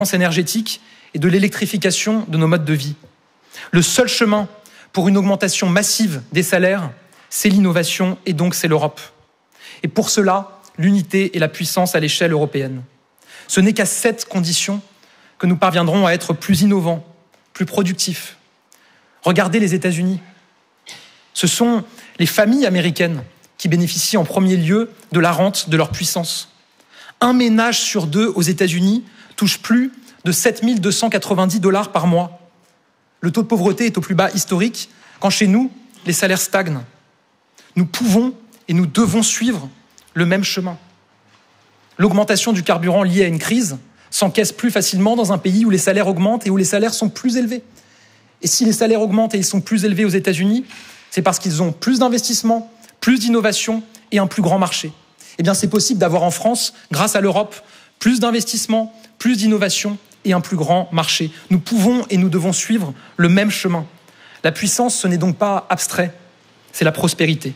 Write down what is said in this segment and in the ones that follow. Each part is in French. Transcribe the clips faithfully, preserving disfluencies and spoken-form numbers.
énergétique et de l'électrification de nos modes de vie. Le seul chemin pour une augmentation massive des salaires, c'est l'innovation et donc c'est l'Europe. Et pour cela, l'unité et la puissance à l'échelle européenne. Ce n'est qu'à cette condition que nous parviendrons à être plus innovants, plus productifs. Regardez les États-Unis. Ce sont les familles américaines qui bénéficient en premier lieu de la rente de leur puissance. Un ménage sur deux aux États-Unis touche plus de sept mille deux cent quatre-vingt-dix dollars par mois. Le taux de pauvreté est au plus bas historique, quand chez nous, les salaires stagnent. Nous pouvons et nous devons suivre le même chemin. L'augmentation du carburant liée à une crise s'encaisse plus facilement dans un pays où les salaires augmentent et où les salaires sont plus élevés. Et si les salaires augmentent et ils sont plus élevés aux États-Unis, c'est parce qu'ils ont plus d'investissements, plus d'innovation et un plus grand marché. Eh bien, c'est possible d'avoir en France, grâce à l'Europe, plus d'investissements, plus d'innovation et un plus grand marché. Nous pouvons et nous devons suivre le même chemin. La puissance, ce n'est donc pas abstrait, c'est la prospérité.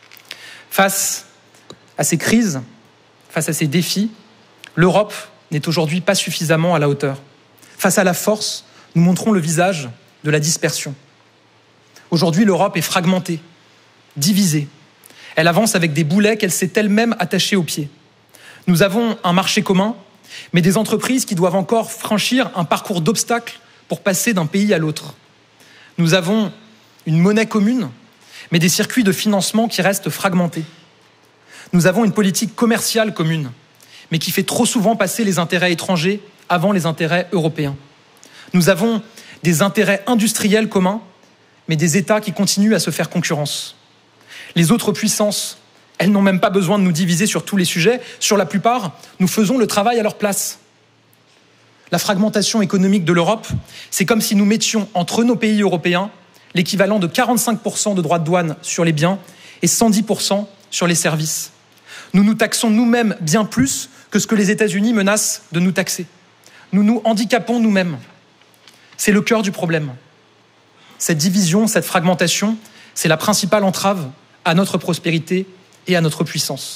Face à ces crises, face à ces défis, l'Europe n'est aujourd'hui pas suffisamment à la hauteur. Face à la force, nous montrons le visage de la dispersion. Aujourd'hui, l'Europe est fragmentée, divisée. Elle avance avec des boulets qu'elle s'est elle-même attachés aux pieds. Nous avons un marché commun, mais des entreprises qui doivent encore franchir un parcours d'obstacles pour passer d'un pays à l'autre. Nous avons une monnaie commune, mais des circuits de financement qui restent fragmentés. Nous avons une politique commerciale commune, mais qui fait trop souvent passer les intérêts étrangers avant les intérêts européens. Nous avons des intérêts industriels communs, mais des États qui continuent à se faire concurrence. Les autres puissances, elles n'ont même pas besoin de nous diviser sur tous les sujets. Sur la plupart, nous faisons le travail à leur place. La fragmentation économique de l'Europe, c'est comme si nous mettions entre nos pays européens l'équivalent de quarante-cinq pour cent de droits de douane sur les biens et cent dix pour cent sur les services. Nous nous taxons nous-mêmes bien plus que ce que les États-Unis menacent de nous taxer. Nous nous handicapons nous-mêmes. C'est le cœur du problème. Cette division, cette fragmentation, c'est la principale entrave à notre prospérité et à notre puissance.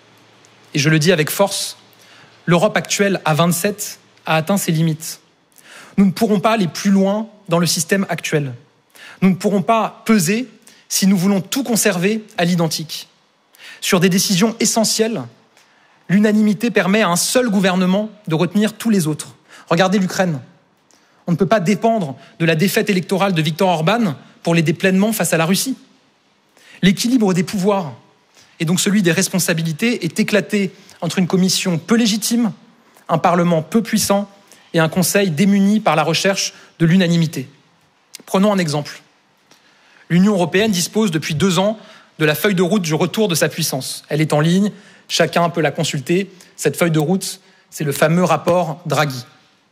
Et je le dis avec force, l'Europe actuelle à vingt-sept a atteint ses limites. Nous ne pourrons pas aller plus loin dans le système actuel. Nous ne pourrons pas peser si nous voulons tout conserver à l'identique. Sur des décisions essentielles, l'unanimité permet à un seul gouvernement de retenir tous les autres. Regardez l'Ukraine. On ne peut pas dépendre de la défaite électorale de Viktor Orban pour l'aider pleinement face à la Russie. L'équilibre des pouvoirs, et donc celui des responsabilités, est éclaté entre une commission peu légitime, un parlement peu puissant et un conseil démuni par la recherche de l'unanimité. Prenons un exemple. L'Union européenne dispose depuis deux ans de la feuille de route du retour de sa puissance. Elle est en ligne, chacun peut la consulter. Cette feuille de route, c'est le fameux rapport Draghi.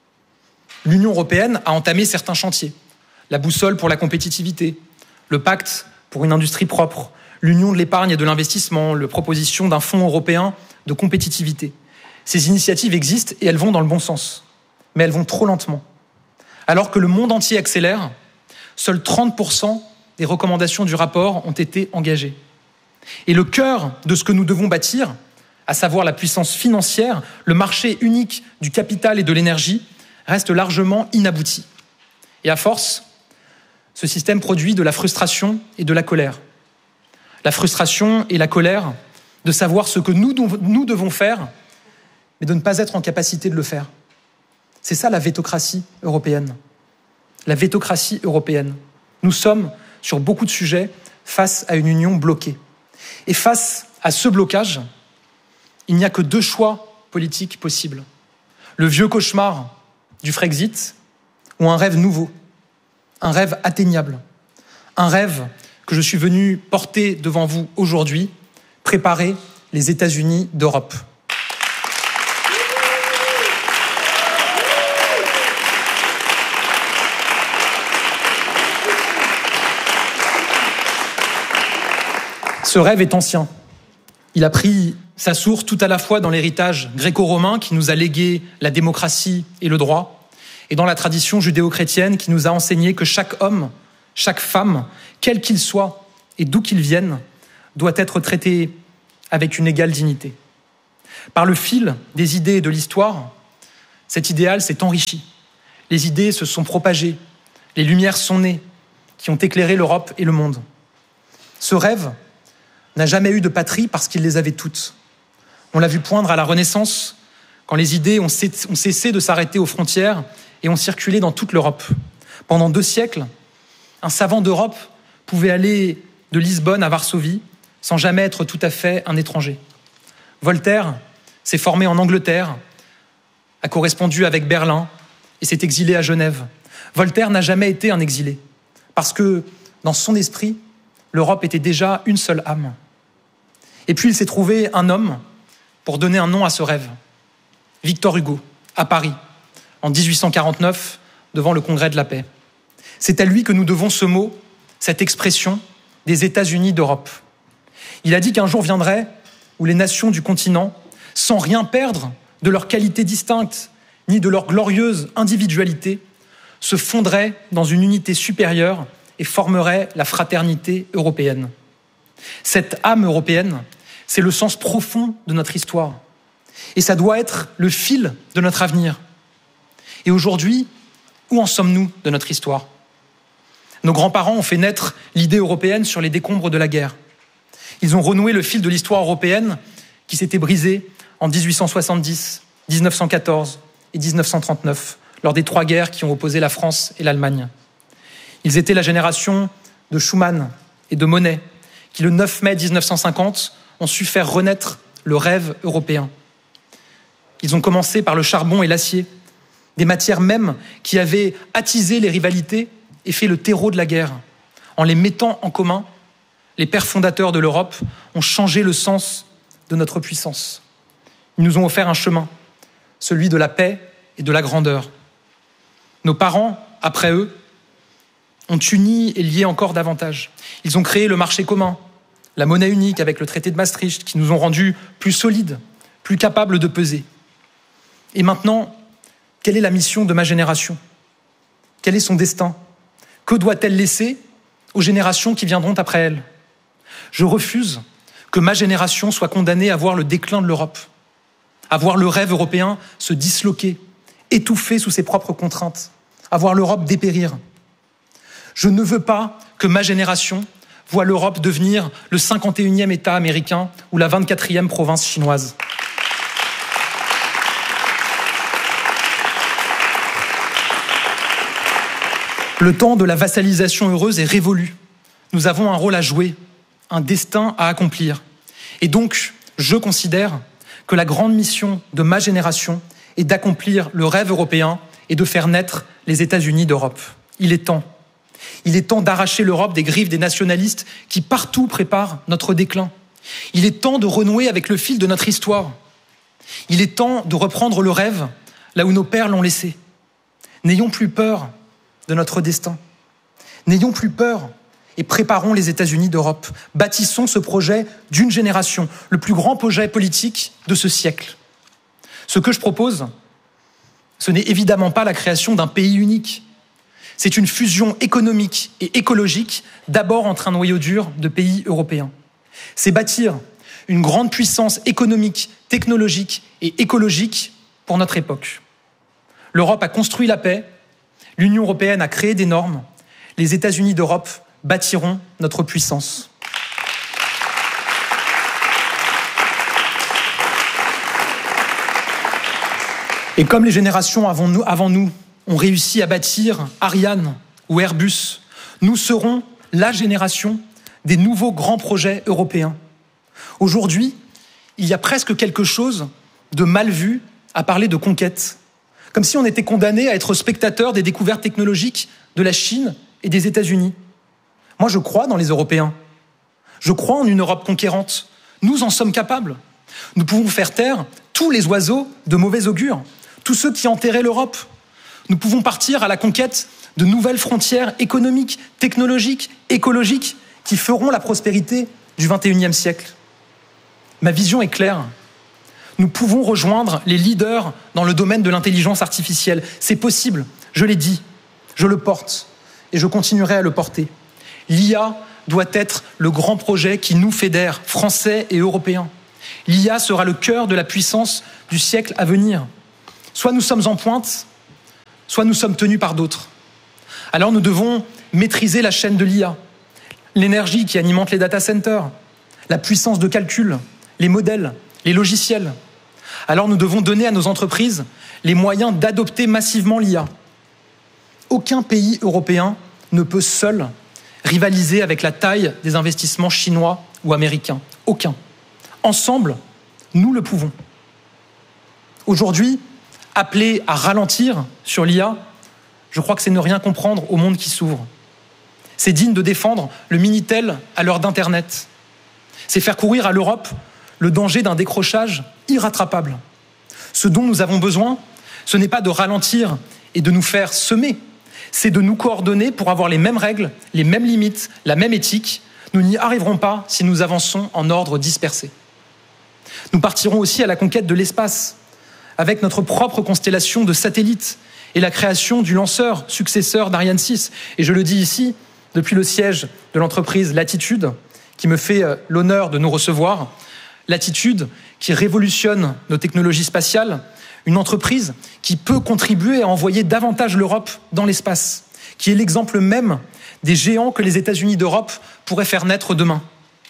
L'Union européenne a entamé certains chantiers. La boussole pour la compétitivité, le pacte pour une industrie propre, l'union de l'épargne et de l'investissement, la proposition d'un fonds européen de compétitivité. Ces initiatives existent et elles vont dans le bon sens, mais elles vont trop lentement. Alors que le monde entier accélère, seuls trente pour cent des recommandations du rapport ont été engagées. Et le cœur de ce que nous devons bâtir, à savoir la puissance financière, le marché unique du capital et de l'énergie, reste largement inabouti. Et à force, ce système produit de la frustration et de la colère. La frustration et la colère de savoir ce que nous, nous devons faire, mais de ne pas être en capacité de le faire. C'est ça la vétocratie européenne. La vétocratie européenne. Nous sommes, sur beaucoup de sujets, face à une union bloquée. Et face à ce blocage, il n'y a que deux choix politiques possibles. Le vieux cauchemar du Frexit ou un rêve nouveau, un rêve atteignable, un rêve que je suis venu porter devant vous aujourd'hui, préparer les États-Unis d'Europe. Ce rêve est ancien. Il a pris sa source tout à la fois dans l'héritage gréco-romain qui nous a légué la démocratie et le droit, et dans la tradition judéo-chrétienne qui nous a enseigné que chaque homme, chaque femme, quel qu'il soit et d'où qu'il vienne, doit être traité avec une égale dignité. Par le fil des idées et de l'histoire, cet idéal s'est enrichi. Les idées se sont propagées, les lumières sont nées, qui ont éclairé l'Europe et le monde. Ce rêve n'a jamais eu de patrie parce qu'il les avait toutes. On l'a vu poindre à la Renaissance, quand les idées ont cessé de s'arrêter aux frontières et ont circulé dans toute l'Europe. Pendant deux siècles, un savant d'Europe pouvait aller de Lisbonne à Varsovie sans jamais être tout à fait un étranger. Voltaire s'est formé en Angleterre, a correspondu avec Berlin et s'est exilé à Genève. Voltaire n'a jamais été un exilé, parce que dans son esprit, l'Europe était déjà une seule âme. Et puis il s'est trouvé un homme pour donner un nom à ce rêve. Victor Hugo, à Paris, en dix-huit cent quarante-neuf, devant le Congrès de la Paix. C'est à lui que nous devons ce mot, cette expression des États-Unis d'Europe. Il a dit qu'un jour viendrait où les nations du continent, sans rien perdre de leur qualité distincte, ni de leur glorieuse individualité, se fondraient dans une unité supérieure et formeraient la fraternité européenne. Cette âme européenne, c'est le sens profond de notre histoire. Et ça doit être le fil de notre avenir. Et aujourd'hui, où en sommes-nous de notre histoire ? Nos grands-parents ont fait naître l'idée européenne sur les décombres de la guerre. Ils ont renoué le fil de l'histoire européenne qui s'était brisé en dix-huit cent soixante-dix, dix-neuf cent quatorze et dix-neuf cent trente-neuf, lors des trois guerres qui ont opposé la France et l'Allemagne. Ils étaient la génération de Schuman et de Monnet, qui le neuf mai dix-neuf cent cinquante ont su faire renaître le rêve européen. Ils ont commencé par le charbon et l'acier, des matières mêmes qui avaient attisé les rivalités et fait le terreau de la guerre. En les mettant en commun, les pères fondateurs de l'Europe ont changé le sens de notre puissance. Ils nous ont offert un chemin, celui de la paix et de la grandeur. Nos parents, après eux, ont uni et lié encore davantage. Ils ont créé le marché commun, la monnaie unique avec le traité de Maastricht, qui nous ont rendus plus solides, plus capables de peser. Et maintenant, quelle est la mission de ma génération ? Quel est son destin ? Que doit-elle laisser aux générations qui viendront après elle ? Je refuse que ma génération soit condamnée à voir le déclin de l'Europe, à voir le rêve européen se disloquer, étouffer sous ses propres contraintes, à voir l'Europe dépérir. Je ne veux pas que ma génération voie l'Europe devenir le cinquante et unième État américain ou la vingt-quatrième province chinoise. Le temps de la vassalisation heureuse est révolu. Nous avons un rôle à jouer, un destin à accomplir. Et donc, je considère que la grande mission de ma génération est d'accomplir le rêve européen et de faire naître les États-Unis d'Europe. Il est temps. Il est temps d'arracher l'Europe des griffes des nationalistes qui partout préparent notre déclin. Il est temps de renouer avec le fil de notre histoire. Il est temps de reprendre le rêve là où nos pères l'ont laissé. N'ayons plus peur de notre destin. N'ayons plus peur et préparons les États-Unis d'Europe. Bâtissons ce projet d'une génération, le plus grand projet politique de ce siècle. Ce que je propose, ce n'est évidemment pas la création d'un pays unique. C'est une fusion économique et écologique, d'abord entre un noyau dur de pays européens. C'est bâtir une grande puissance économique, technologique et écologique pour notre époque. L'Europe a construit la paix, l'Union européenne a créé des normes, les États-Unis d'Europe bâtiront notre puissance. Et comme les générations avant nous, avant nous ont réussi à bâtir Ariane ou Airbus, nous serons la génération des nouveaux grands projets européens. Aujourd'hui, il y a presque quelque chose de mal vu à parler de conquête, comme si on était condamné à être spectateur des découvertes technologiques de la Chine et des États-Unis. Moi, je crois dans les Européens. Je crois en une Europe conquérante. Nous en sommes capables. Nous pouvons faire taire tous les oiseaux de mauvais augure, tous ceux qui enterraient l'Europe. Nous pouvons partir à la conquête de nouvelles frontières économiques, technologiques, écologiques qui feront la prospérité du vingt et unième siècle. Ma vision est claire. Nous pouvons rejoindre les leaders dans le domaine de l'intelligence artificielle. C'est possible, je l'ai dit, je le porte et je continuerai à le porter. L'I A doit être le grand projet qui nous fédère, Français et Européens. L'I A sera le cœur de la puissance du siècle à venir. Soit nous sommes en pointe, soit nous sommes tenus par d'autres. Alors nous devons maîtriser la chaîne de l'I A, l'énergie qui alimente les data centers, la puissance de calcul, les modèles, les logiciels. Alors nous devons donner à nos entreprises les moyens d'adopter massivement l'I A. Aucun pays européen ne peut seul rivaliser avec la taille des investissements chinois ou américains. Aucun. Ensemble, nous le pouvons. Aujourd'hui, appeler à ralentir sur l'I A, je crois que c'est ne rien comprendre au monde qui s'ouvre. C'est digne de défendre le Minitel à l'heure d'Internet. C'est faire courir à l'Europe le danger d'un décrochage irrattrapable. Ce dont nous avons besoin, ce n'est pas de ralentir et de nous faire semer, c'est de nous coordonner pour avoir les mêmes règles, les mêmes limites, la même éthique. Nous n'y arriverons pas si nous avançons en ordre dispersé. Nous partirons aussi à la conquête de l'espace, avec notre propre constellation de satellites et la création du lanceur successeur d'Ariane six. Et je le dis ici, depuis le siège de l'entreprise Latitude, qui me fait l'honneur de nous recevoir, Latitude, qui révolutionne nos technologies spatiales, une entreprise qui peut contribuer à envoyer davantage l'Europe dans l'espace, qui est l'exemple même des géants que les États-Unis d'Europe pourraient faire naître demain.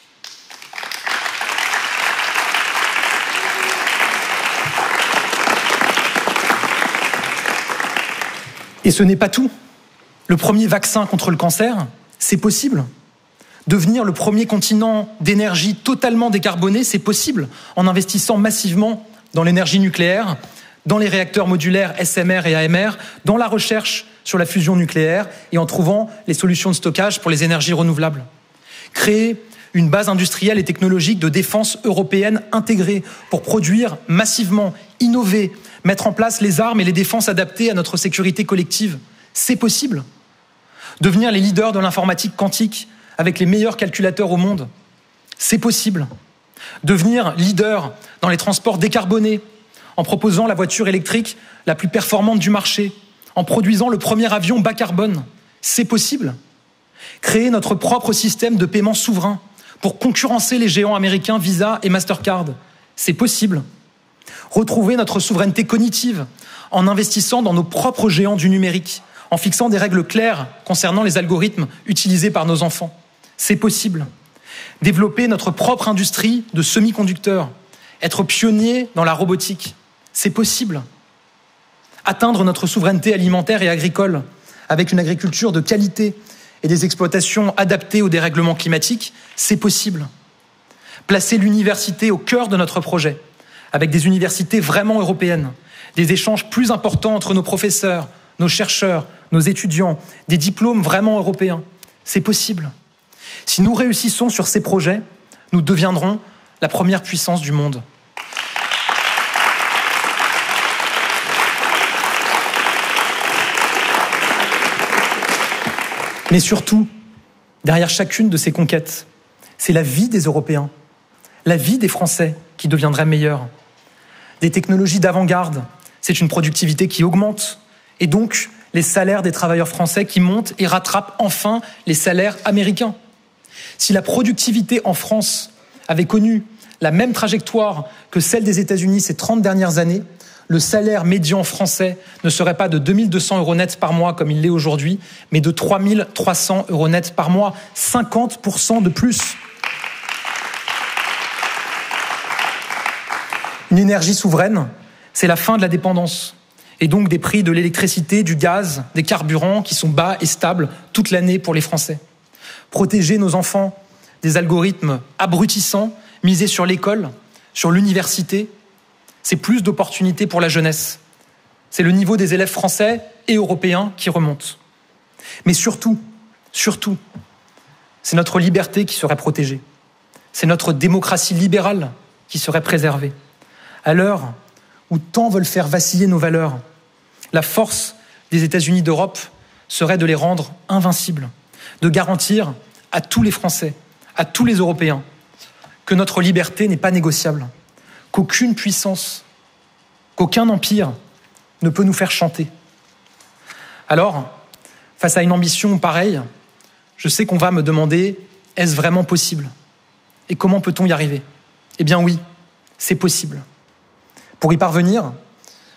Et ce n'est pas tout. Le premier vaccin contre le cancer, c'est possible. Devenir le premier continent d'énergie totalement décarboné, c'est possible, en investissant massivement dans l'énergie nucléaire, dans les réacteurs modulaires S M R et A M R, dans la recherche sur la fusion nucléaire et en trouvant les solutions de stockage pour les énergies renouvelables. Créer une base industrielle et technologique de défense européenne intégrée pour produire massivement, innover, mettre en place les armes et les défenses adaptées à notre sécurité collective, c'est possible. Devenir les leaders de l'informatique quantique avec les meilleurs calculateurs au monde, c'est possible. Devenir leader dans les transports décarbonés, en proposant la voiture électrique la plus performante du marché, en produisant le premier avion bas carbone, c'est possible. Créer notre propre système de paiement souverain pour concurrencer les géants américains Visa et Mastercard, c'est possible. Retrouver notre souveraineté cognitive en investissant dans nos propres géants du numérique, en fixant des règles claires concernant les algorithmes utilisés par nos enfants, c'est possible. Développer notre propre industrie de semi-conducteurs, être pionnier dans la robotique, c'est possible. Atteindre notre souveraineté alimentaire et agricole avec une agriculture de qualité et des exploitations adaptées au dérèglement climatique, c'est possible. Placer l'université au cœur de notre projet, avec des universités vraiment européennes, des échanges plus importants entre nos professeurs, nos chercheurs, nos étudiants, des diplômes vraiment européens, c'est possible. Si nous réussissons sur ces projets, nous deviendrons la première puissance du monde. Mais surtout, derrière chacune de ces conquêtes, c'est la vie des Européens, la vie des Français qui deviendrait meilleure. Des technologies d'avant-garde, c'est une productivité qui augmente, et donc les salaires des travailleurs français qui montent et rattrapent enfin les salaires américains. Si la productivité en France avait connu la même trajectoire que celle des États-Unis ces trente dernières années, le salaire médian français ne serait pas de deux mille deux cents euros nets par mois comme il l'est aujourd'hui, mais de trois mille trois cents euros nets par mois, cinquante pour cent de plus. Une énergie souveraine, c'est la fin de la dépendance, et donc des prix de l'électricité, du gaz, des carburants qui sont bas et stables toute l'année pour les Français. Protéger nos enfants des algorithmes abrutissants, miser sur l'école, sur l'université, c'est plus d'opportunités pour la jeunesse. C'est le niveau des élèves français et européens qui remonte. Mais surtout, surtout, c'est notre liberté qui serait protégée. C'est notre démocratie libérale qui serait préservée. À l'heure où tant veulent faire vaciller nos valeurs, la force des États-Unis d'Europe serait de les rendre invincibles, de garantir à tous les Français, à tous les Européens, que notre liberté n'est pas négociable, qu'aucune puissance, qu'aucun empire ne peut nous faire chanter. Alors, face à une ambition pareille, je sais qu'on va me demander, est-ce vraiment possible? Et comment peut-on y arriver? Eh bien oui, c'est possible. Pour y parvenir,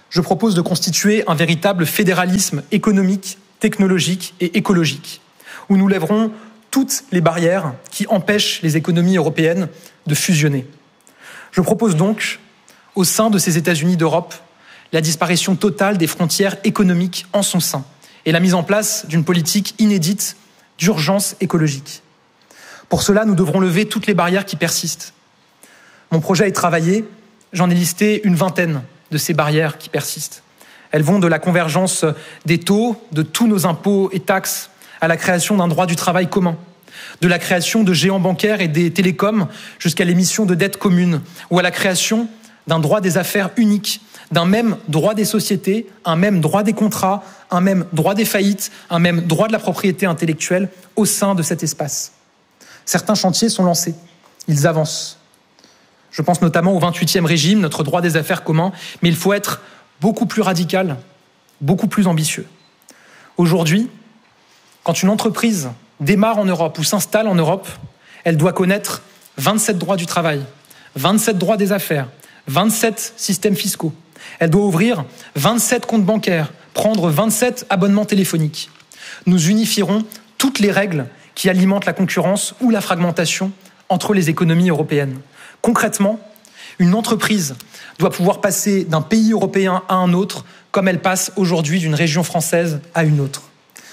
je propose de constituer un véritable fédéralisme économique, technologique et écologique, où nous lèverons toutes les barrières qui empêchent les économies européennes de fusionner. Je propose donc, au sein de ces États-Unis d'Europe, la disparition totale des frontières économiques en son sein et la mise en place d'une politique inédite d'urgence écologique. Pour cela, nous devrons lever toutes les barrières qui persistent. Mon projet est travaillé, j'en ai listé une vingtaine de ces barrières qui persistent. Elles vont de la convergence des taux, de tous nos impôts et taxes, à la création d'un droit du travail commun, de la création de géants bancaires et des télécoms jusqu'à l'émission de dettes communes, ou à la création d'un droit des affaires unique, d'un même droit des sociétés, un même droit des contrats, un même droit des faillites, un même droit de la propriété intellectuelle au sein de cet espace. Certains chantiers sont lancés, ils avancent. Je pense notamment au vingt-huitième régime, notre droit des affaires commun, mais il faut être beaucoup plus radical, beaucoup plus ambitieux. Aujourd'hui, quand une entreprise démarre en Europe ou s'installe en Europe, elle doit connaître vingt-sept droits du travail, vingt-sept droits des affaires, vingt-sept systèmes fiscaux. Elle doit ouvrir vingt-sept comptes bancaires, prendre vingt-sept abonnements téléphoniques. Nous unifierons toutes les règles qui alimentent la concurrence ou la fragmentation entre les économies européennes. Concrètement, une entreprise doit pouvoir passer d'un pays européen à un autre comme elle passe aujourd'hui d'une région française à une autre.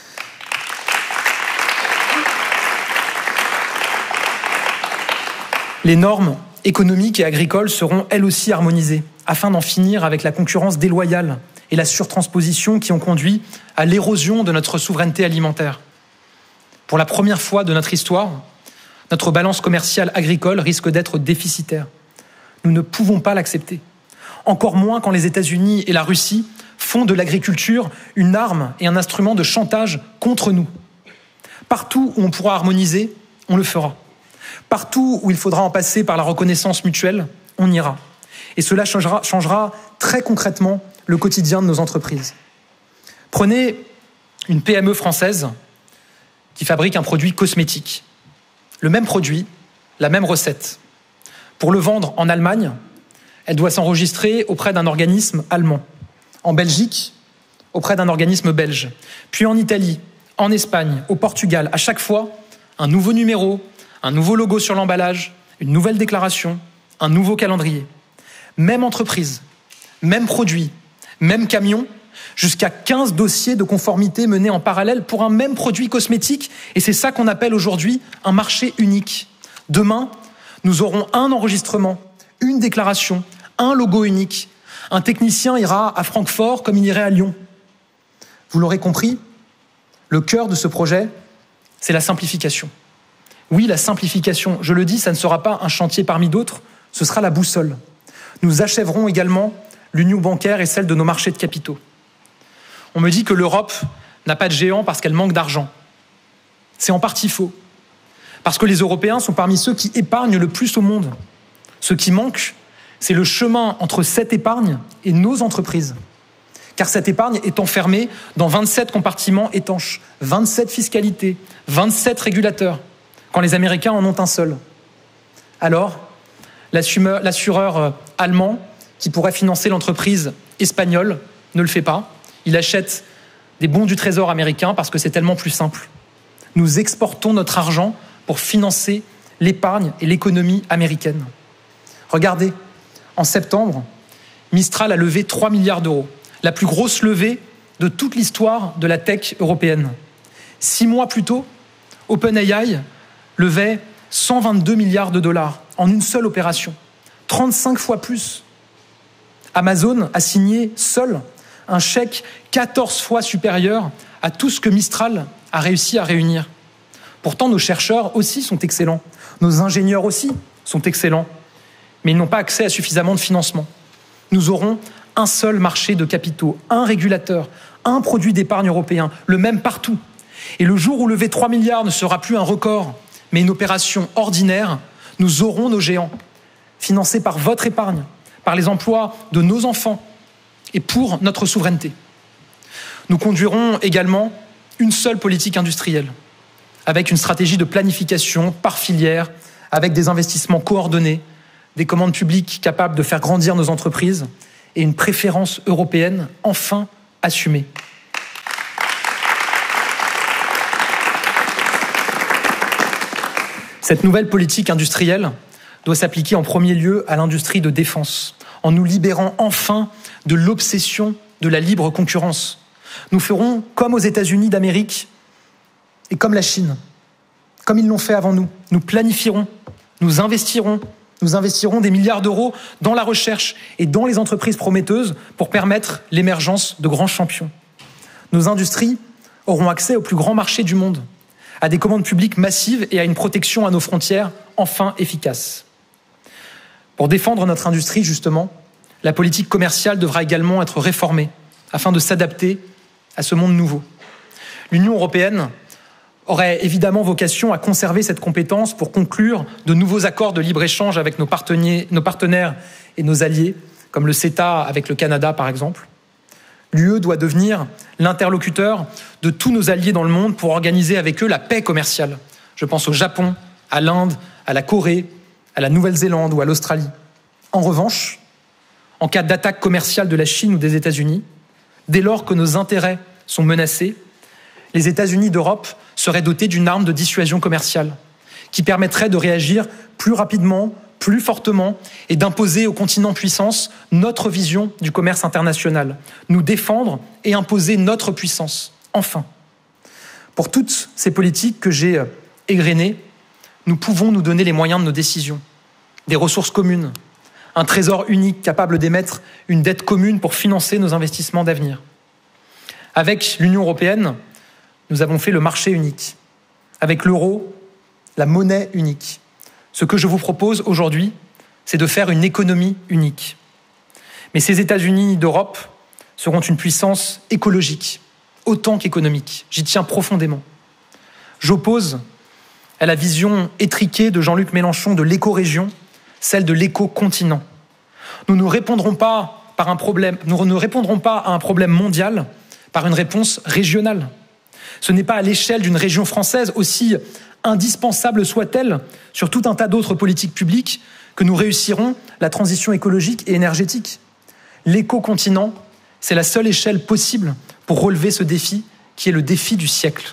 Les normes économiques et agricoles seront elles aussi harmonisées afin d'en finir avec la concurrence déloyale et la surtransposition qui ont conduit à l'érosion de notre souveraineté alimentaire. Pour la première fois de notre histoire, notre balance commerciale agricole risque d'être déficitaire. Nous ne pouvons pas l'accepter. Encore moins quand les États-Unis et la Russie font de l'agriculture une arme et un instrument de chantage contre nous. Partout où on pourra harmoniser, on le fera. Partout où il faudra en passer par la reconnaissance mutuelle, on ira. Et cela changera, changera très concrètement le quotidien de nos entreprises. Prenez une P M E française qui fabrique un produit cosmétique. Le même produit, la même recette. Pour le vendre en Allemagne, elle doit s'enregistrer auprès d'un organisme allemand. En Belgique, auprès d'un organisme belge. Puis en Italie, en Espagne, au Portugal. À chaque fois, un nouveau numéro, un nouveau logo sur l'emballage, une nouvelle déclaration, un nouveau calendrier. Même entreprise, même produit, même camion, jusqu'à quinze dossiers de conformité menés en parallèle pour un même produit cosmétique. Et c'est ça qu'on appelle aujourd'hui un marché unique. Demain, nous aurons un enregistrement, une déclaration, un logo unique. Un technicien ira à Francfort comme il irait à Lyon. Vous l'aurez compris, le cœur de ce projet, c'est la simplification. Oui, la simplification, je le dis, ça ne sera pas un chantier parmi d'autres, ce sera la boussole. Nous achèverons également l'union bancaire et celle de nos marchés de capitaux. On me dit que l'Europe n'a pas de géant parce qu'elle manque d'argent. C'est en partie faux. Parce que les Européens sont parmi ceux qui épargnent le plus au monde. Ce qui manque, c'est le chemin entre cette épargne et nos entreprises. Car cette épargne est enfermée dans vingt-sept compartiments étanches, vingt-sept fiscalités, vingt-sept régulateurs, quand les Américains en ont un seul. Alors, l'assureur allemand, qui pourrait financer l'entreprise espagnole, ne le fait pas. Il achète des bons du trésor américain parce que c'est tellement plus simple. Nous exportons notre argent pour financer l'épargne et l'économie américaine. Regardez, en septembre, Mistral a levé trois milliards d'euros, la plus grosse levée de toute l'histoire de la tech européenne. Six mois plus tôt, OpenAI levait cent vingt-deux milliards de dollars en une seule opération, trente-cinq fois plus. Amazon a signé seul un chèque quatorze fois supérieur à tout ce que Mistral a réussi à réunir. Pourtant, nos chercheurs aussi sont excellents, nos ingénieurs aussi sont excellents, mais ils n'ont pas accès à suffisamment de financement. Nous aurons un seul marché de capitaux, un régulateur, un produit d'épargne européen, le même partout. Et le jour où lever trois milliards ne sera plus un record, mais une opération ordinaire, nous aurons nos géants, financés par votre épargne, par les emplois de nos enfants et pour notre souveraineté. Nous conduirons également une seule politique industrielle, avec une stratégie de planification par filière, avec des investissements coordonnés, des commandes publiques capables de faire grandir nos entreprises et une préférence européenne enfin assumée. Cette nouvelle politique industrielle doit s'appliquer en premier lieu à l'industrie de défense, en nous libérant enfin de l'obsession de la libre concurrence. Nous ferons comme aux États-Unis d'Amérique et comme la Chine, comme ils l'ont fait avant nous. Nous planifierons, nous investirons, nous investirons des milliards d'euros dans la recherche et dans les entreprises prometteuses pour permettre l'émergence de grands champions. Nos industries auront accès au plus grand marché du monde, à des commandes publiques massives et à une protection à nos frontières enfin efficace. Pour défendre notre industrie, justement, la politique commerciale devra également être réformée afin de s'adapter à ce monde nouveau. L'Union européenne aurait évidemment vocation à conserver cette compétence pour conclure de nouveaux accords de libre-échange avec nos partenaires et nos alliés, comme le CETA avec le Canada par exemple. L'U E doit devenir l'interlocuteur de tous nos alliés dans le monde pour organiser avec eux la paix commerciale. Je pense au Japon, à l'Inde, à la Corée, à la Nouvelle-Zélande ou à l'Australie. En revanche, en cas d'attaque commerciale de la Chine ou des États-Unis, dès lors que nos intérêts sont menacés, les États-Unis d'Europe seraient dotés d'une arme de dissuasion commerciale qui permettrait de réagir plus rapidement, plus fortement et d'imposer au continent puissance notre vision du commerce international, nous défendre et imposer notre puissance, enfin. Pour toutes ces politiques que j'ai égrenées, nous pouvons nous donner les moyens de nos décisions, des ressources communes, un trésor unique capable d'émettre une dette commune pour financer nos investissements d'avenir. Avec l'Union européenne, nous avons fait le marché unique. Avec l'euro, la monnaie unique. Ce que je vous propose aujourd'hui, c'est de faire une économie unique. Mais ces États-Unis d'Europe seront une puissance écologique, autant qu'économique. J'y tiens profondément. J'oppose à la vision étriquée de Jean-Luc Mélenchon de l'éco-région, celle de l'éco-continent. Nous ne répondrons pas par un problème, nous ne répondrons pas à un problème mondial par une réponse régionale. Ce n'est pas à l'échelle d'une région française, aussi indispensable soit-elle, sur tout un tas d'autres politiques publiques, que nous réussirons la transition écologique et énergétique. L'éco-continent, c'est la seule échelle possible pour relever ce défi qui est le défi du siècle.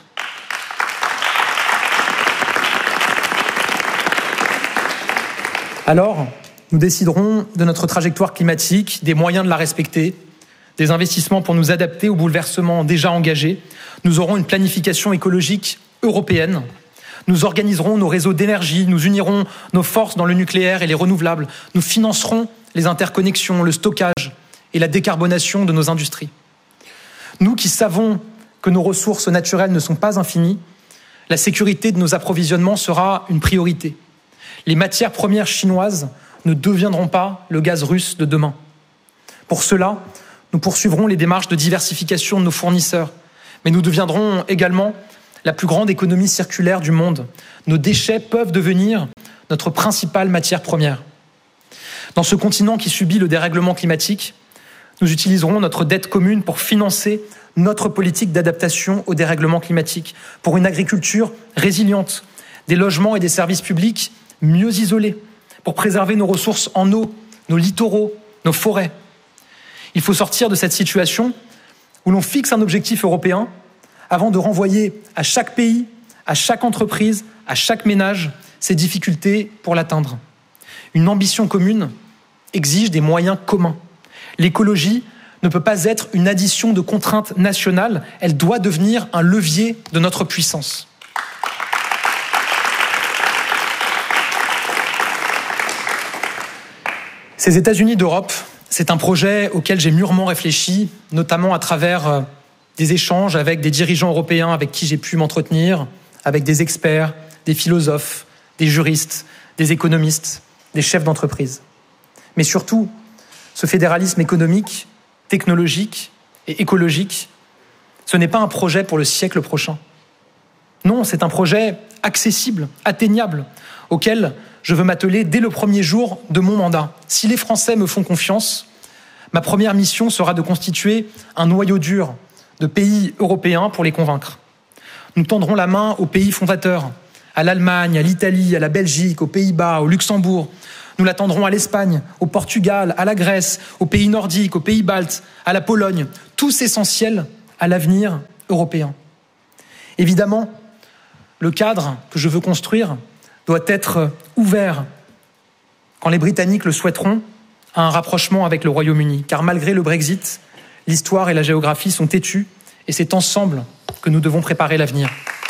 Alors, nous déciderons de notre trajectoire climatique, des moyens de la respecter, des investissements pour nous adapter aux bouleversements déjà engagés. Nous aurons une planification écologique européenne. Nous organiserons nos réseaux d'énergie, nous unirons nos forces dans le nucléaire et les renouvelables. Nous financerons les interconnexions, le stockage et la décarbonation de nos industries. Nous qui savons que nos ressources naturelles ne sont pas infinies, la sécurité de nos approvisionnements sera une priorité. Les matières premières chinoises ne deviendront pas le gaz russe de demain. Pour cela, nous poursuivrons les démarches de diversification de nos fournisseurs, mais nous deviendrons également la plus grande économie circulaire du monde. Nos déchets peuvent devenir notre principale matière première. Dans ce continent qui subit le dérèglement climatique, nous utiliserons notre dette commune pour financer notre politique d'adaptation au dérèglement climatique, pour une agriculture résiliente, des logements et des services publics mieux isolés, pour préserver nos ressources en eau, nos littoraux, nos forêts. Il faut sortir de cette situation où l'on fixe un objectif européen avant de renvoyer à chaque pays, à chaque entreprise, à chaque ménage ses difficultés pour l'atteindre. Une ambition commune exige des moyens communs. L'écologie ne peut pas être une addition de contraintes nationales, elle doit devenir un levier de notre puissance. Ces États-Unis d'Europe, c'est un projet auquel j'ai mûrement réfléchi, notamment à travers des échanges avec des dirigeants européens avec qui j'ai pu m'entretenir, avec des experts, des philosophes, des juristes, des économistes, des chefs d'entreprise. Mais surtout, ce fédéralisme économique, technologique et écologique, ce n'est pas un projet pour le siècle prochain. Non, c'est un projet accessible, atteignable, auquel je veux m'atteler dès le premier jour de mon mandat. Si les Français me font confiance, ma première mission sera de constituer un noyau dur de pays européens pour les convaincre. Nous tendrons la main aux pays fondateurs, à l'Allemagne, à l'Italie, à la Belgique, aux Pays-Bas, au Luxembourg. Nous l'attendrons à l'Espagne, au Portugal, à la Grèce, aux pays nordiques, aux pays baltes, à la Pologne, tous essentiels à l'avenir européen. Évidemment, le cadre que je veux construire doit être ouvert, quand les Britanniques le souhaiteront, à un rapprochement avec le Royaume-Uni. Car malgré le Brexit, l'histoire et la géographie sont têtues et c'est ensemble que nous devons préparer l'avenir.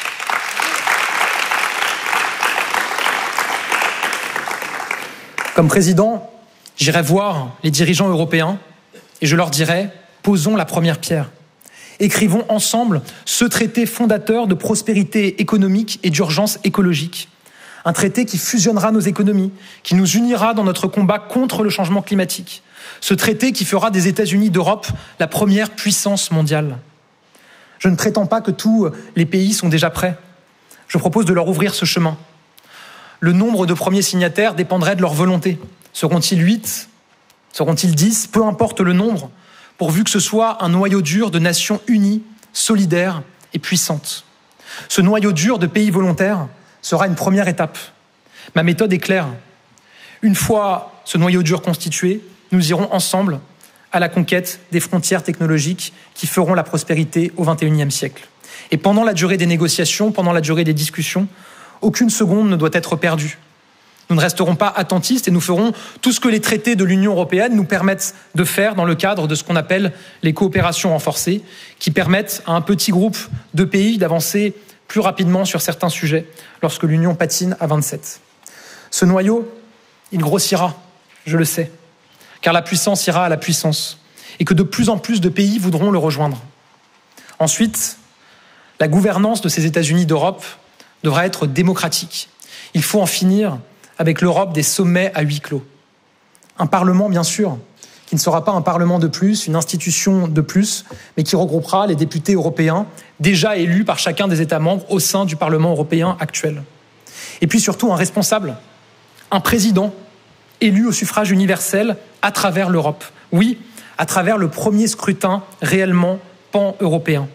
Comme président, j'irai voir les dirigeants européens et je leur dirai « Posons la première pierre. Écrivons ensemble ce traité fondateur de prospérité économique et d'urgence écologique. Un traité qui fusionnera nos économies, qui nous unira dans notre combat contre le changement climatique. Ce traité qui fera des États-Unis d'Europe la première puissance mondiale. Je ne prétends pas que tous les pays sont déjà prêts. Je propose de leur ouvrir ce chemin. Le nombre de premiers signataires dépendrait de leur volonté. Seront-ils huit ? Seront-ils dix ? Peu importe le nombre, pourvu que ce soit un noyau dur de nations unies, solidaires et puissantes. Ce noyau dur de pays volontaires sera une première étape. Ma méthode est claire. Une fois ce noyau dur constitué, nous irons ensemble à la conquête des frontières technologiques qui feront la prospérité au vingt et unième siècle. Et pendant la durée des négociations, pendant la durée des discussions, aucune seconde ne doit être perdue. Nous ne resterons pas attentistes et nous ferons tout ce que les traités de l'Union européenne nous permettent de faire dans le cadre de ce qu'on appelle les coopérations renforcées, qui permettent à un petit groupe de pays d'avancer plus rapidement sur certains sujets lorsque l'Union patine à vingt-sept. Ce noyau, il grossira, je le sais, car la puissance ira à la puissance et que de plus en plus de pays voudront le rejoindre. Ensuite, la gouvernance de ces États-Unis d'Europe devra être démocratique. Il faut en finir avec l'Europe des sommets à huis clos. Un Parlement, bien sûr, qui ne sera pas un Parlement de plus, une institution de plus, mais qui regroupera les députés européens déjà élus par chacun des États membres au sein du Parlement européen actuel. Et puis surtout un responsable, un président élu au suffrage universel à travers l'Europe. Oui, à travers le premier scrutin réellement pan-européen.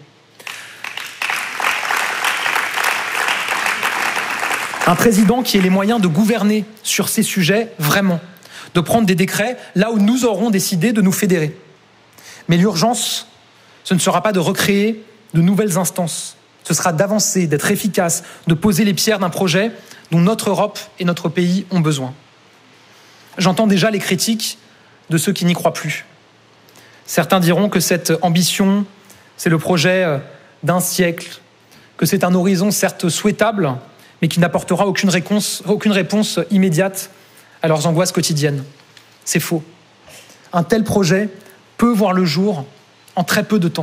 Un président qui ait les moyens de gouverner sur ces sujets vraiment, de prendre des décrets là où nous aurons décidé de nous fédérer. Mais l'urgence, ce ne sera pas de recréer de nouvelles instances. Ce sera d'avancer, d'être efficace, de poser les pierres d'un projet dont notre Europe et notre pays ont besoin. J'entends déjà les critiques de ceux qui n'y croient plus. Certains diront que cette ambition, c'est le projet d'un siècle, que c'est un horizon certes souhaitable, mais qui n'apportera aucune réponse, aucune réponse immédiate à leurs angoisses quotidiennes. C'est faux. Un tel projet peut voir le jour en très peu de temps.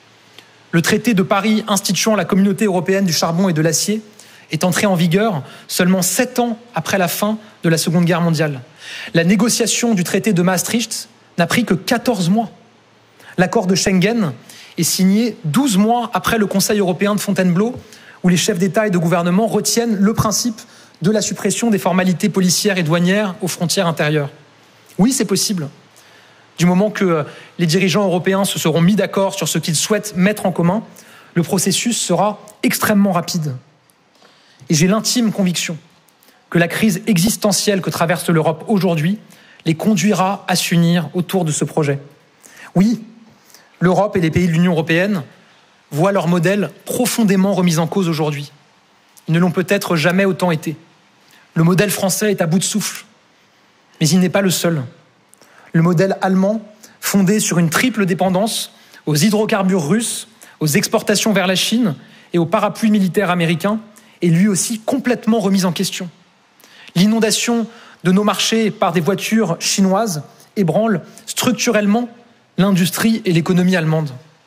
Le traité de Paris instituant la communauté européenne du charbon et de l'acier est entré en vigueur seulement sept ans après la fin de la Seconde Guerre mondiale. La négociation du traité de Maastricht n'a pris que quatorze mois. L'accord de Schengen est signé douze mois après le Conseil européen de Fontainebleau, où les chefs d'État et de gouvernement retiennent le principe de la suppression des formalités policières et douanières aux frontières intérieures. Oui, c'est possible. Du moment que les dirigeants européens se seront mis d'accord sur ce qu'ils souhaitent mettre en commun, le processus sera extrêmement rapide. Et j'ai l'intime conviction que la crise existentielle que traverse l'Europe aujourd'hui les conduira à s'unir autour de ce projet. Oui, l'Europe et les pays de l'Union européenne voient leur modèle profondément remis en cause aujourd'hui. Ils ne l'ont peut-être jamais autant été. Le modèle français est à bout de souffle, mais il n'est pas le seul. Le modèle allemand, fondé sur une triple dépendance aux hydrocarbures russes, aux exportations vers la Chine et au parapluie militaire américain, est lui aussi complètement remis en question. L'inondation de nos marchés par des voitures chinoises ébranle structurellement l'industrie et l'économie allemande.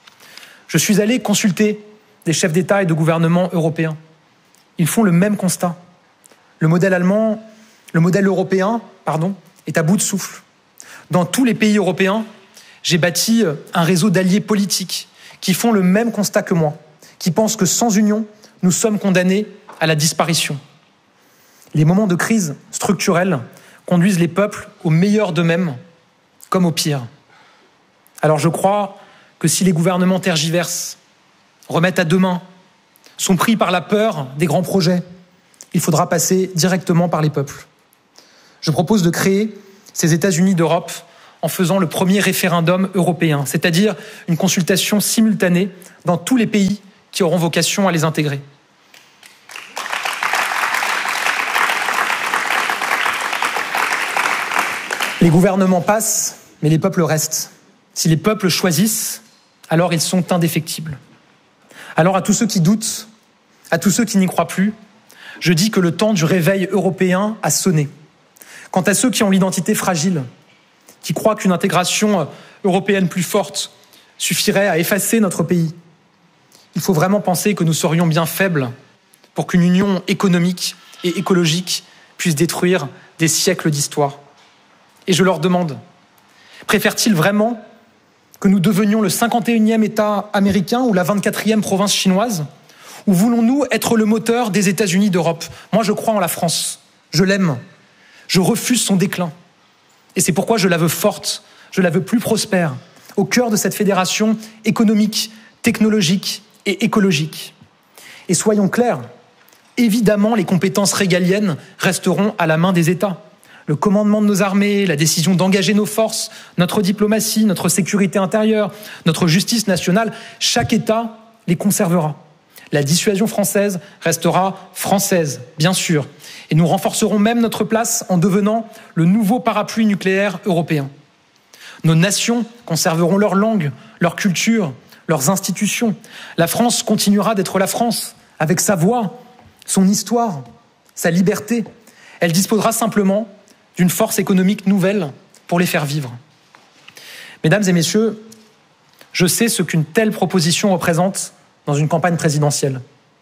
Je suis allé consulter des chefs d'État et de gouvernement européens. Ils font le même constat. Le modèle allemand, le modèle européen, pardon, est à bout de souffle. Dans tous les pays européens, j'ai bâti un réseau d'alliés politiques qui font le même constat que moi, qui pensent que sans union, nous sommes condamnés à la disparition. Les moments de crise structurelle conduisent les peuples au meilleur d'eux-mêmes comme au pire. Alors je crois que si les gouvernements tergiversent, remettent à demain, sont pris par la peur des grands projets, il faudra passer directement par les peuples. je propose de créer ces États-Unis d'Europe en faisant le premier référendum européen, c'est-à-dire une consultation simultanée dans tous les pays qui auront vocation à les intégrer. Les gouvernements passent, mais les peuples restent. Si les peuples choisissent, alors ils sont indéfectibles. Alors à tous ceux qui doutent, à tous ceux qui n'y croient plus, je dis que le temps du réveil européen a sonné. Quant à ceux qui ont l'identité fragile, qui croient qu'une intégration européenne plus forte suffirait à effacer notre pays, il faut vraiment penser que nous serions bien faibles pour qu'une union économique et écologique puisse détruire des siècles d'histoire. Et je leur demande, préfèrent-ils vraiment que nous devenions le cinquante et unième État américain ou la vingt-quatrième province chinoise? Ou voulons-nous être le moteur des États-Unis d'Europe? Moi, je crois en la France. Je l'aime. Je refuse son déclin. Et c'est pourquoi je la veux forte, je la veux plus prospère, au cœur de cette fédération économique, technologique et écologique. Et soyons clairs, évidemment, les compétences régaliennes resteront à la main des États. Le commandement de nos armées, la décision d'engager nos forces, notre diplomatie, notre sécurité intérieure, notre justice nationale, chaque État les conservera. La dissuasion française restera française, bien sûr, et nous renforcerons même notre place en devenant le nouveau parapluie nucléaire européen. Nos nations conserveront leur langue, leur culture, leurs institutions. La France continuera d'être la France, avec sa voix, son histoire, sa liberté. Elle disposera simplement d'une force économique nouvelle pour les faire vivre. Mesdames et messieurs, je sais ce qu'une telle proposition représente dans une campagne présidentielle.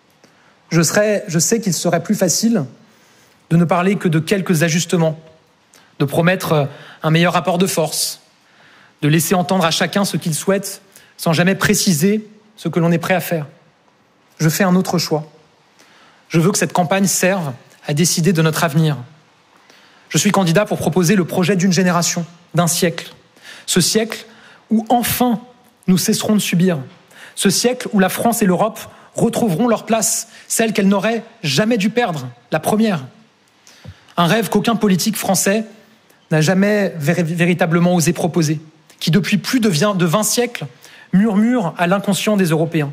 Je, serais, je sais qu'il serait plus facile de ne parler que de quelques ajustements, de promettre un meilleur rapport de force, de laisser entendre à chacun ce qu'il souhaite sans jamais préciser ce que l'on est prêt à faire. Je fais un autre choix. Je veux que cette campagne serve à décider de notre avenir. Je suis candidat pour proposer le projet d'une génération, d'un siècle. Ce siècle où enfin nous cesserons de subir. Ce siècle où la France et l'Europe retrouveront leur place, celle qu'elles n'auraient jamais dû perdre, la première. Un rêve qu'aucun politique français n'a jamais vér- véritablement osé proposer, qui depuis plus de vingt siècles murmure à l'inconscient des Européens.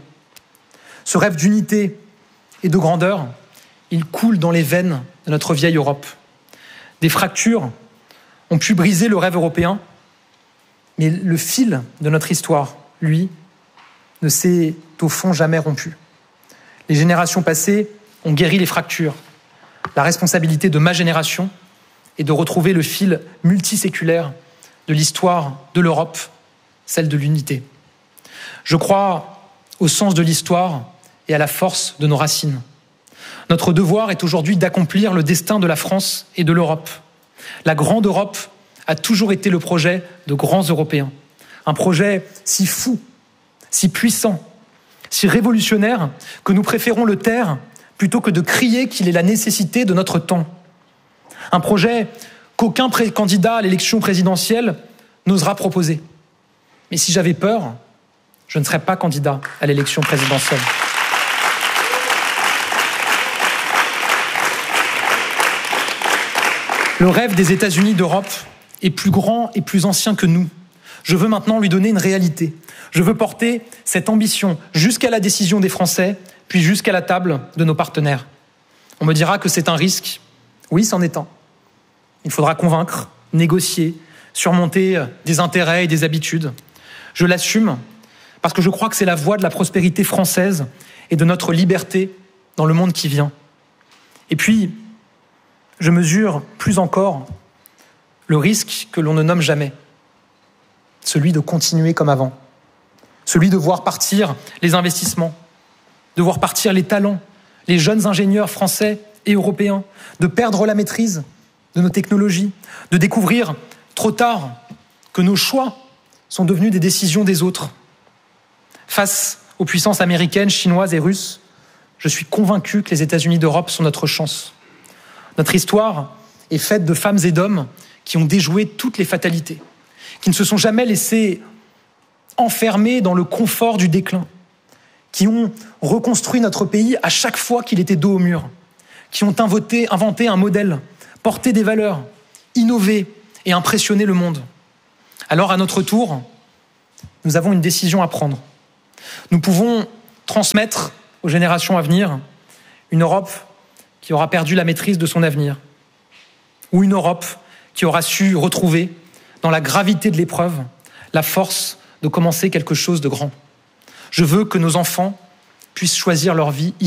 Ce rêve d'unité et de grandeur, il coule dans les veines de notre vieille Europe. Des fractures ont pu briser le rêve européen, mais le fil de notre histoire, lui, ne s'est au fond jamais rompu. Les générations passées ont guéri les fractures. La responsabilité de ma génération est de retrouver le fil multiséculaire de l'histoire de l'Europe, celle de l'unité. Je crois au sens de l'histoire et à la force de nos racines. Notre devoir est aujourd'hui d'accomplir le destin de la France et de l'Europe. La grande Europe a toujours été le projet de grands Européens. Un projet si fou, si puissant, si révolutionnaire que nous préférons le taire plutôt que de crier qu'il est la nécessité de notre temps. Un projet qu'aucun pré- candidat à l'élection présidentielle n'osera proposer. Mais si j'avais peur, je ne serais pas candidat à l'élection présidentielle. Le rêve des États-Unis d'Europe est plus grand et plus ancien que nous. Je veux maintenant lui donner une réalité. Je veux porter cette ambition jusqu'à la décision des Français, puis jusqu'à la table de nos partenaires. On me dira que c'est un risque. Oui, c'en est un. Il faudra convaincre, négocier, surmonter des intérêts et des habitudes. Je l'assume parce que je crois que c'est la voie de la prospérité française et de notre liberté dans le monde qui vient. Et puis, je mesure plus encore le risque que l'on ne nomme jamais, celui de continuer comme avant, celui de voir partir les investissements, de voir partir les talents, les jeunes ingénieurs français et européens, de perdre la maîtrise de nos technologies, de découvrir trop tard que nos choix sont devenus des décisions des autres. Face aux puissances américaines, chinoises et russes, je suis convaincu que les États-Unis d'Europe sont notre chance. Notre histoire est faite de femmes et d'hommes qui ont déjoué toutes les fatalités, qui ne se sont jamais laissés enfermer dans le confort du déclin, qui ont reconstruit notre pays à chaque fois qu'il était dos au mur, qui ont inventé, inventé un modèle, porté des valeurs, innover et impressionner le monde. Alors à notre tour, nous avons une décision à prendre. Nous pouvons transmettre aux générations à venir une Europe qui aura perdu la maîtrise de son avenir, ou une Europe qui aura su retrouver, dans la gravité de l'épreuve, la force de commencer quelque chose de grand. Je veux que nos enfants puissent choisir leur vie